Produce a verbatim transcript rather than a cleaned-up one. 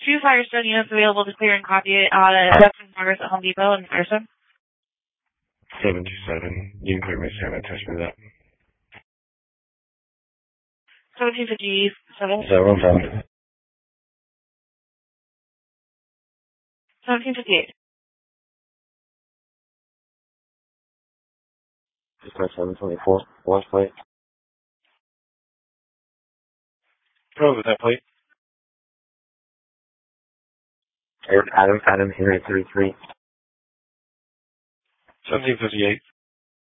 two Firestone units available to clear and copy it out at Western Progress at Home Depot in Firestone. seven two seven. You can clear me seven. Touch me that. seventeen fifty-seven. Seven times. seventeen fifty-eight. Just my seven twenty-four. Watch plate. Go with that plate. Adam, Adam, Henry thirty-three. seventeen fifty-eight.